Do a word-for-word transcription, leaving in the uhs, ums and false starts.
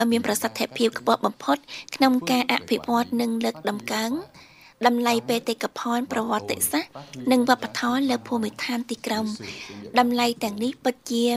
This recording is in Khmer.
មានប្រសិទ្ធភាពខ្ពស់បំផុតក្នុងការអភិវឌ្ឍនិងលើកតម្កើងតម្លៃបេតិកភណ្ឌប្រវត្តិសាស្ត្រនិងវប្បធម៌លើភូមិឋានទីក្រុងតម្លៃទាំងនេះពិតជា